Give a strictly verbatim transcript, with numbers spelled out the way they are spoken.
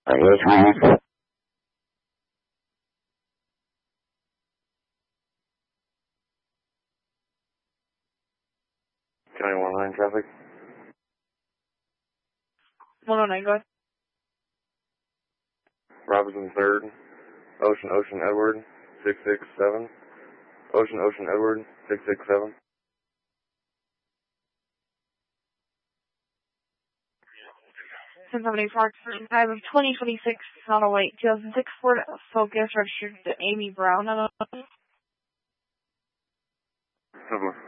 Are you trying? County one oh nine traffic. one oh nine, go ahead. Robinson third. Ocean, Ocean, Edward, six six seven. Ocean, Ocean, Edward, six six seven. ten seventy Fox, time of twenty twenty-six, on a white two thousand six Ford Focus registered to Amy Brown. Hello.